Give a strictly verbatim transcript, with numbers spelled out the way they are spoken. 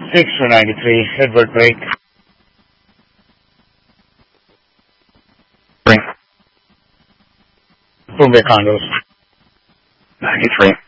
six two ninety-three, Edward Blake. Ring. Bombay Condos. ninety-three.